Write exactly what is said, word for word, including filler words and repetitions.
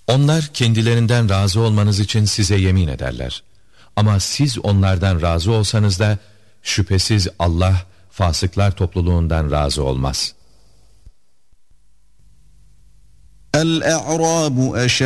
Onlar kendilerinden razı olmanız için size yemin ederler. Ama siz onlardan razı olsanız da şüphesiz Allah fasıklar topluluğundan razı olmaz. El-e'rabu